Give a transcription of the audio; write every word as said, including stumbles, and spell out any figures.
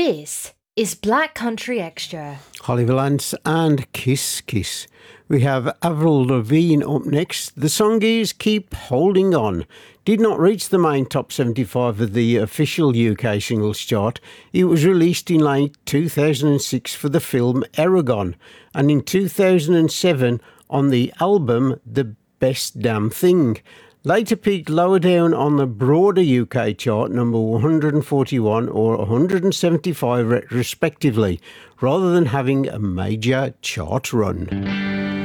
This is Black Country Extra. Holly Valance and Kiss Kiss. We have Avril Lavigne up next. The song is Keep Holding On. Did not reach the main top seventy-five of the official U K singles chart. It was released in late two thousand six for the film Eragon, and in two thousand seven on the album The Best Damn Thing. Later peaked lower down on the broader U K chart, number one hundred forty-one or one hundred seventy-five respectively, rather than having a major chart run.